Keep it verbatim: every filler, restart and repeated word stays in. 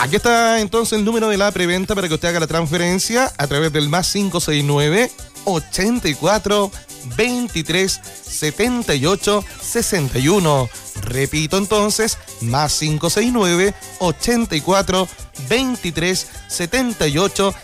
Aquí está entonces el número de la preventa para que usted haga la transferencia a través del más cinco seis nueve, ochenta y cuatro, veintitrés, setenta y ocho, sesenta y uno. Repito entonces, más cinco seis nueve, ochenta y cuatro, veintitrés, setenta y ocho,